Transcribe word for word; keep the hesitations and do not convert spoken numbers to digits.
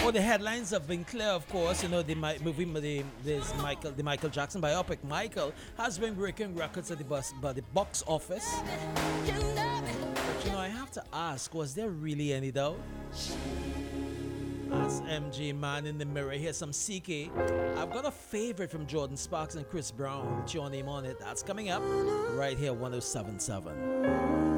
Well, the headlines have been clear, of course. You know, the mi- movie, the this Michael, the Michael Jackson biopic, Michael, has been breaking records at the bus, but the box office. But you know, I have to ask: was there really any though? As M G Man in the Mirror, here's some C K. I've got a favorite from Jordan Sparks and Chris Brown. What's your name on it? That's coming up right here, one oh seven point seven.